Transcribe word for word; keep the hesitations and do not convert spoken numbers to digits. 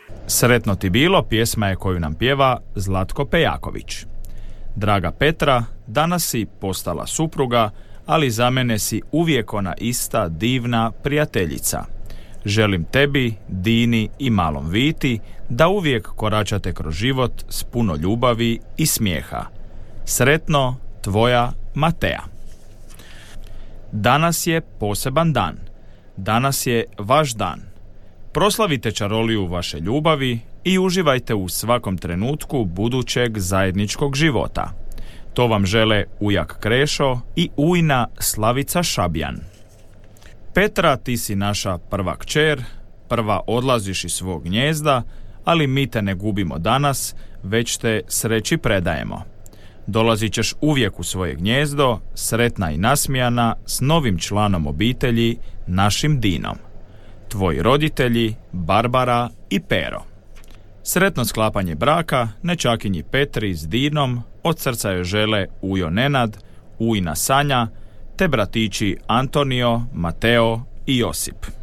Sretno ti bilo pjesma je koju nam pjeva Zlatko Pejaković. Draga Petra, danas si postala supruga, ali za mene si uvijek ona ista divna prijateljica. Želim tebi, Dini i malom Viti da uvijek koračate kroz život s puno ljubavi i smijeha. Sretno, tvoja Matea. Danas je poseban dan. Danas je vaš dan. Proslavite čaroliju vaše ljubavi i uživajte u svakom trenutku budućeg zajedničkog života. To vam žele ujak Krešo i ujna Slavica Šabjan. Petra, ti si naša prva kćer, prva odlaziš iz svog gnijezda, ali mi te ne gubimo danas, već te sreći predajemo. Dolazit ćeš uvijek u svoje gnijezdo, sretna i nasmijana, s novim članom obitelji, našim Dinom. Tvoji roditelji, Barbara i Pero. Sretno sklapanje braka, nečakinji Petri s Dinom, od srca joj žele ujo Nenad, ujna Sanja, te bratići Antonio, Mateo i Josip.